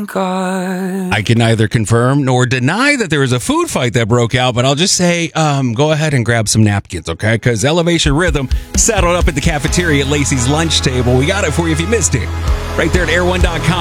I can neither confirm nor deny that there was a food fight that broke out, but I'll just say, go ahead and grab some napkins, okay? Because Elevation Rhythm settled up at the cafeteria at Lacey's lunch table. We got it for you if you missed it. Right there at air1.com.